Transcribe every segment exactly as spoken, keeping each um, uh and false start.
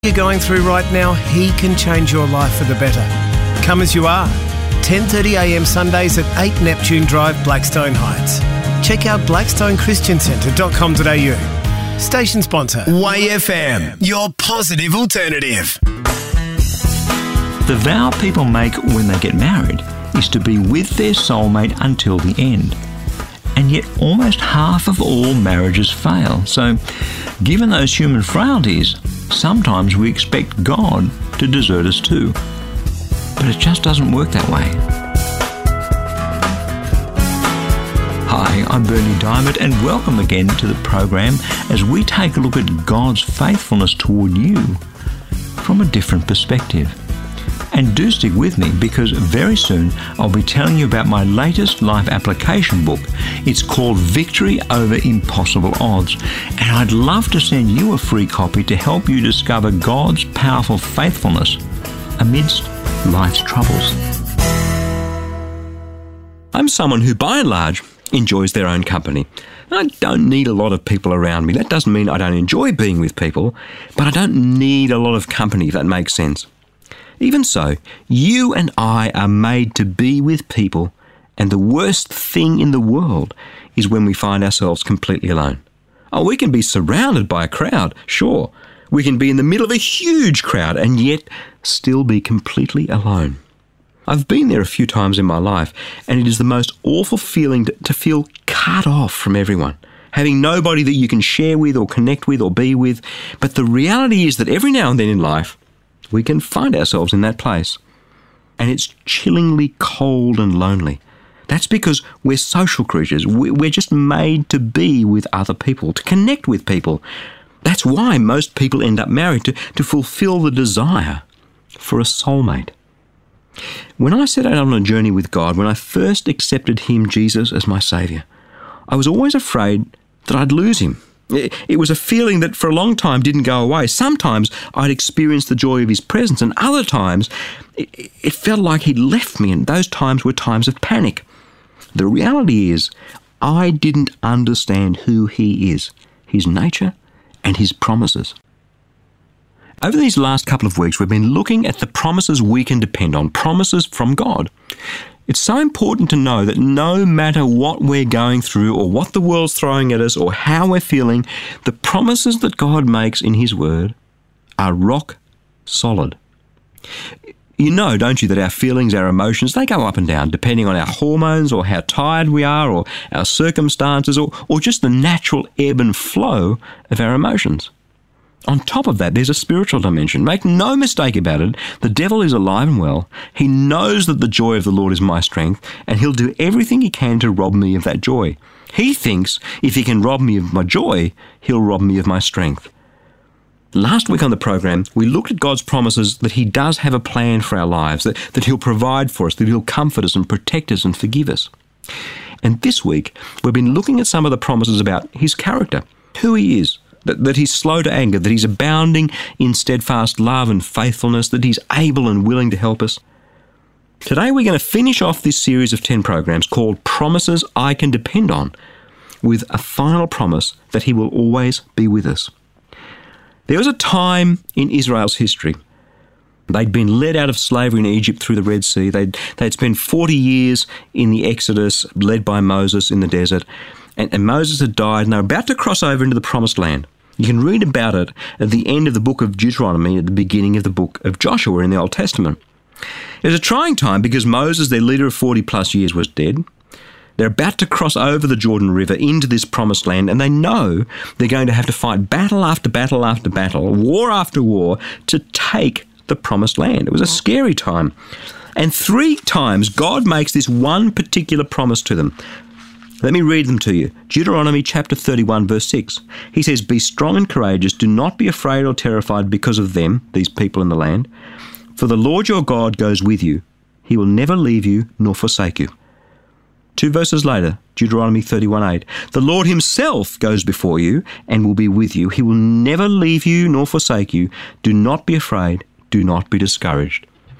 You're going through right now, He can change your life for the better. Come as you are. ten thirty a m Sundays at eight Neptune Drive, Blackstone Heights. Check out blackstone christian centre dot com dot a u. Station sponsor. Y F M, your positive alternative. The vow people make when they get married is to be with their soulmate until the end. And yet almost half of all marriages fail. So, given those human frailties, sometimes we expect God to desert us too. But it just doesn't work that way. Hi, I'm Bernie Diamond, and welcome again to the program as we take a look at God's faithfulness toward you from a different perspective. And do stick with me, because very soon I'll be telling you about my latest life application book. It's called Victory Over Impossible Odds, and I'd love to send you a free copy to help you discover God's powerful faithfulness amidst life's troubles. I'm someone who, by and large, enjoys their own company. I don't need a lot of people around me. That doesn't mean I don't enjoy being with people, but I don't need a lot of company, if that makes sense. Even so, you and I are made to be with people, and the worst thing in the world is when we find ourselves completely alone. Oh, we can be surrounded by a crowd, sure. We can be in the middle of a huge crowd and yet still be completely alone. I've been there a few times in my life, and it is the most awful feeling to, to feel cut off from everyone, having nobody that you can share with or connect with or be with. But the reality is that every now and then in life, we can find ourselves in that place. And it's chillingly cold and lonely. That's because we're social creatures. We're just made to be with other people, to connect with people. That's why most people end up married, to, to fulfill the desire for a soulmate. When I set out on a journey with God, when I first accepted Him, Jesus, as my Saviour, I was always afraid that I'd lose Him. It was a feeling that for a long time didn't go away. Sometimes I'd experience the joy of His presence, and other times it, it felt like He'd left me, and those times were times of panic. The reality is, I didn't understand who He is, His nature and His promises. Over these last couple of weeks, we've been looking at the promises we can depend on, promises from God. It's so important to know that no matter what we're going through or what the world's throwing at us or how we're feeling, the promises that God makes in His Word are rock solid. You know, don't you, that our feelings, our emotions, they go up and down depending on our hormones or how tired we are or our circumstances or, or just the natural ebb and flow of our emotions. On top of that, there's a spiritual dimension. Make no mistake about it, the devil is alive and well. He knows that the joy of the Lord is my strength, and he'll do everything he can to rob me of that joy. He thinks if he can rob me of my joy, he'll rob me of my strength. Last week on the program, we looked at God's promises that He does have a plan for our lives, that, that He'll provide for us, that He'll comfort us and protect us and forgive us. And this week, we've been looking at some of the promises about His character, who He is, That, that He's slow to anger, that He's abounding in steadfast love and faithfulness, that He's able and willing to help us. Today we're going to finish off this series of ten programs called Promises I Can Depend On, with a final promise that He will always be with us. There was a time in Israel's history. They'd been led out of slavery in Egypt through the Red Sea. They'd, they'd spent forty years in the Exodus, led by Moses in the desert. And, and Moses had died, and they were about to cross over into the Promised Land. You can read about it at the end of the book of Deuteronomy, at the beginning of the book of Joshua in the Old Testament. It was a trying time because Moses, their leader of forty plus years, was dead. They're about to cross over the Jordan River into this Promised Land, and they know they're going to have to fight battle after battle after battle, war after war, to take the Promised Land. It was a scary time. And three times God makes this one particular promise to them. Let me read them to you. Deuteronomy chapter thirty-one, verse six. He says, "Be strong and courageous. Do not be afraid or terrified because of them," these people in the land. "For the Lord your God goes with you. He will never leave you nor forsake you." Two verses later, Deuteronomy thirty-one, eight. "The Lord Himself goes before you and will be with you. He will never leave you nor forsake you. Do not be afraid. Do not be discouraged."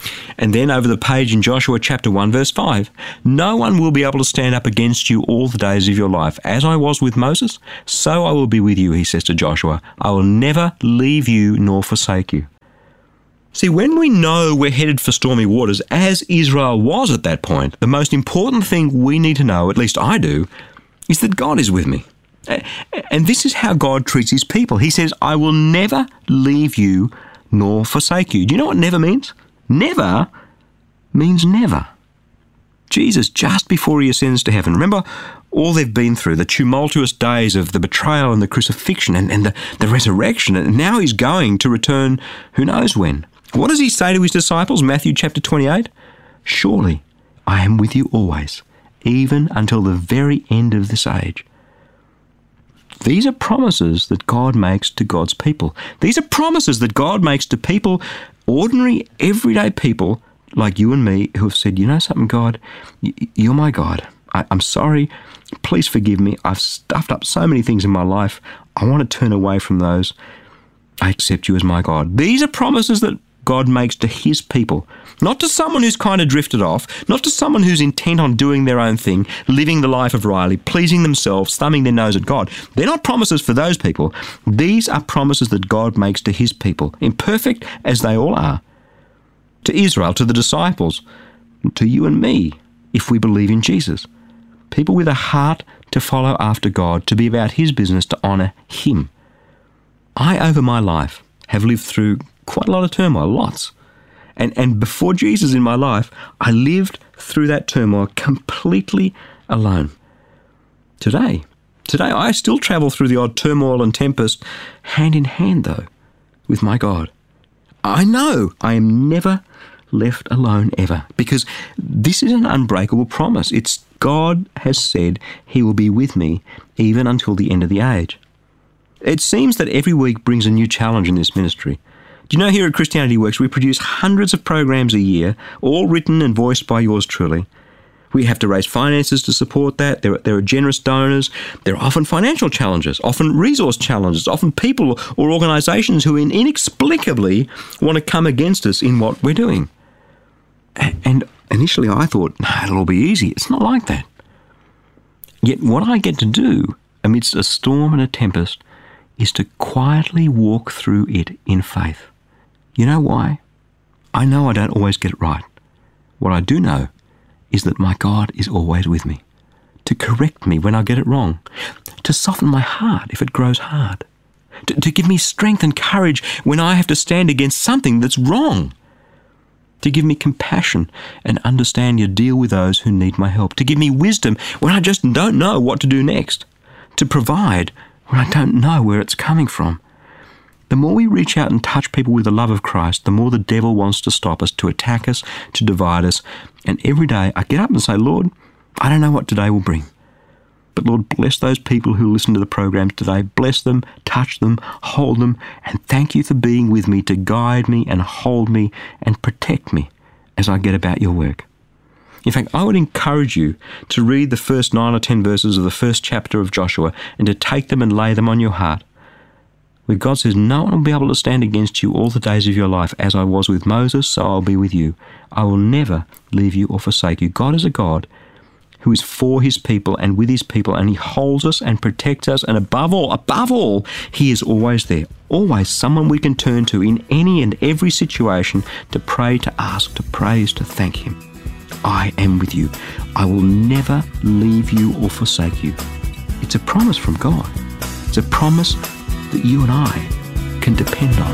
And then over the page in Joshua chapter one, verse five, no one will be able to stand up against you all the days of your life. As I was with Moses, so I will be with you, he says to Joshua. I will never leave you nor forsake you. See, when we know we're headed for stormy waters, as Israel was at that point, the most important thing we need to know, at least I do, is that God is with me. And this is how God treats his people. He says, I will never leave you nor forsake you. Do you know what never means? Never means never. Jesus, just before he ascends to heaven, remember all they've been through, the tumultuous days of the betrayal and the crucifixion and, and the, the resurrection, and now he's going to return who knows when. What does he say to his disciples? Matthew chapter twenty-eight, surely I am with you always, even until the very end of this age. These are promises that God makes to God's people. These are promises that God makes to people, ordinary, everyday people like you and me, who have said, you know something, God, you're my God. I, I'm sorry. Please forgive me. I've stuffed up so many things in my life. I want to turn away from those. I accept you as my God. These are promises that God makes to his people, not to someone who's kind of drifted off, not to someone who's intent on doing their own thing, living the life of Riley, pleasing themselves, thumbing their nose at God. They're not promises for those people. These are promises that God makes to his people, imperfect as they all are. To Israel, to the disciples, to you and me, if we believe in Jesus. People with a heart to follow after God, to be about his business, to honour him. I, over my life, have lived through quite a lot of turmoil, lots. And and before Jesus in my life, I lived through that turmoil completely alone. Today, today I still travel through the odd turmoil and tempest, hand in hand though, with my God. I know I am never left alone ever, because this is an unbreakable promise. It's God has said he will be with me even until the end of the age. It seems that every week brings a new challenge in this ministry. Do you know, here at Christianity Works, we produce hundreds of programs a year, all written and voiced by yours truly. We have to raise finances to support that. There are, there are generous donors. There are often financial challenges, often resource challenges, often people or organisations who inexplicably want to come against us in what we're doing. And initially I thought, no, it'll all be easy. It's not like that. Yet what I get to do amidst a storm and a tempest is to quietly walk through it in faith. You know why? I know I don't always get it right. What I do know is that my God is always with me, to correct me when I get it wrong, to soften my heart if it grows hard, to, to give me strength and courage when I have to stand against something that's wrong, to give me compassion and understand you deal with those who need my help, to give me wisdom when I just don't know what to do next, to provide when I don't know where it's coming from. The more we reach out and touch people with the love of Christ, the more the devil wants to stop us, to attack us, to divide us. And every day I get up and say, Lord, I don't know what today will bring. But Lord, bless those people who listen to the program today. Bless them, touch them, hold them, and thank you for being with me to guide me and hold me and protect me as I get about your work. In fact, I would encourage you to read the first nine or ten verses of the first chapter of Joshua and to take them and lay them on your heart, where God says, no one will be able to stand against you all the days of your life. As I was with Moses, so I'll be with you. I will never leave you or forsake you. God is a God who is for his people and with his people, and he holds us and protects us, and above all, above all, he is always there, always someone we can turn to in any and every situation to pray, to ask, to praise, to thank him. I am with you. I will never leave you or forsake you. It's a promise from God. It's a promise that you and I can depend on.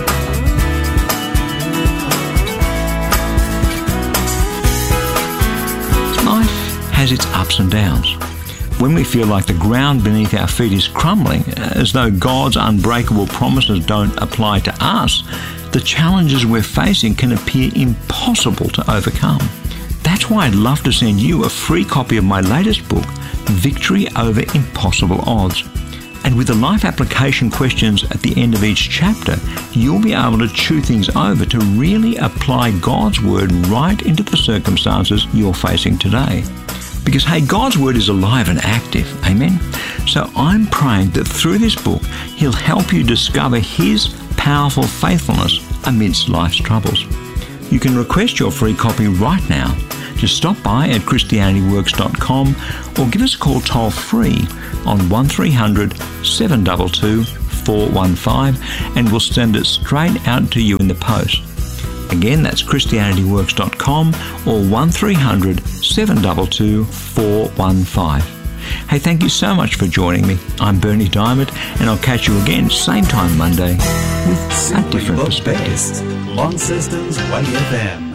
Life has its ups and downs. When we feel like the ground beneath our feet is crumbling, as though God's unbreakable promises don't apply to us, the challenges we're facing can appear impossible to overcome. That's why I'd love to send you a free copy of my latest book, Victory Over Impossible Odds. And with the life application questions at the end of each chapter, you'll be able to chew things over to really apply God's Word right into the circumstances you're facing today. Because, hey, God's Word is alive and active, amen? So I'm praying that through this book, He'll help you discover His powerful faithfulness amidst life's troubles. You can request your free copy right now. Just stop by at christianity works dot com or give us a call toll free on one three hundred seven two two four one five and we'll send it straight out to you in the post. Again, that's christianity works dot com or one three hundred seven two two four one five. Hey, thank you so much for joining me. I'm Bernie Diamond, and I'll catch you again same time Monday with a different perspective. Launceston's Way F M.